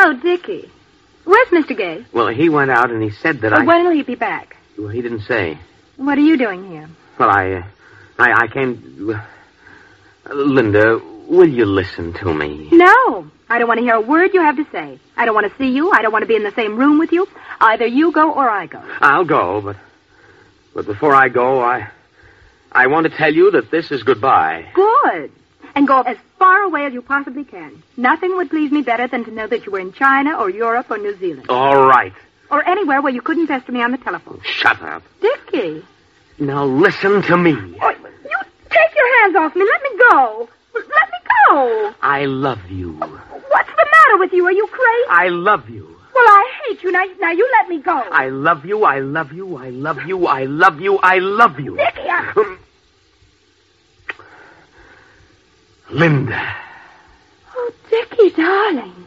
Oh, Dickie. Where's Mr. Gay? Well, he went out and he said that When will he be back? Well, he didn't say. What are you doing here? Well, I came... Linda, will you listen to me? No. I don't want to hear a word you have to say. I don't want to see you. I don't want to be in the same room with you. Either you go or I go. I'll go, but before I go, I want to tell you that this is goodbye. Good. And go as far away as you possibly can. Nothing would please me better than to know that you were in China or Europe or New Zealand. All right. Or anywhere where you couldn't pester me on the telephone. Shut up. Dickie. Now listen to me. Oh, you take your hands off me. Let me go. Let me go. I love you. What's the matter with you? Are you crazy? I love you. Well, I hate you. Now you let me go. I love you. I love you. I love you. I love you. I love you. Dickie, Linda. Oh, Dickie, darling.